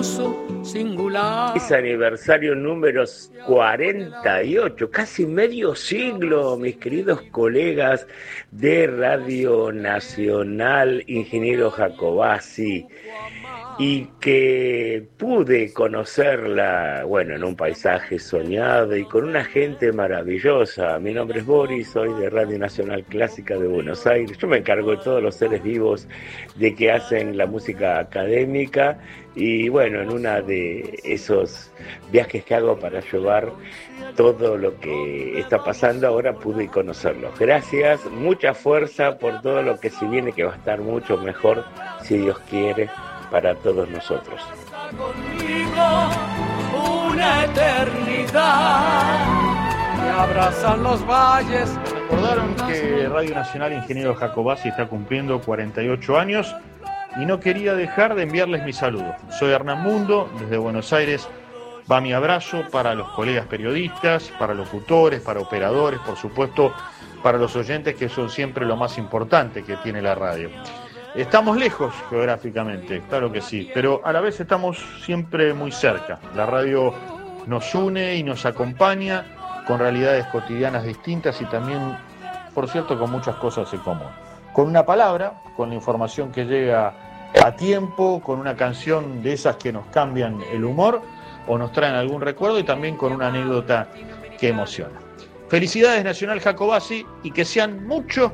uso singular. Es aniversario número 48, casi medio siglo, mis queridos colegas de Radio Nacional, ingeniero Jacobacci, y que pude conocerla, bueno, en un paisaje soñado y con una gente maravillosa. Mi nombre es Boris, soy de Radio Nacional Clásica de Buenos Aires. Yo me encargo de todos los seres vivos de que hacen la música académica y bueno, en una de esos viajes que hago para llevar todo lo que está pasando, ahora pude conocerlo. Gracias, mucha fuerza por todo lo que se viene, que va a estar mucho mejor, si Dios quiere, para todos nosotros. Conmigo una eternidad, me abrazan los valles. Recordaron que Radio Nacional Ingeniero Jacobacci está cumpliendo 48 años y no quería dejar de enviarles mi saludo. Soy Hernán Mundo, desde Buenos Aires. Va mi abrazo para los colegas periodistas, para locutores, para operadores, por supuesto, para los oyentes, que son siempre lo más importante que tiene la radio. Estamos lejos geográficamente, claro que sí, pero a la vez estamos siempre muy cerca. La radio nos une y nos acompaña con realidades cotidianas distintas y también, por cierto, con muchas cosas en común. Con una palabra, con la información que llega a tiempo, con una canción de esas que nos cambian el humor o nos traen algún recuerdo y también con una anécdota que emociona. Felicidades Nacional Jacobacci y que sean muchos,